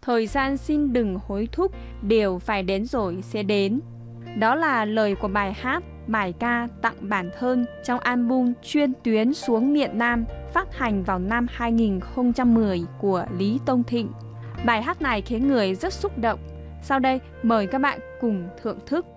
Thời gian xin đừng hối thúc, điều phải đến rồi sẽ đến. Đó là lời của bài hát, bài ca tặng bản thân trong album Chuyên tuyến xuống miền Nam phát hành vào năm 2010 của Lý Tông Thịnh. Bài hát này khiến người rất xúc động. Sau đây mời các bạn cùng thưởng thức.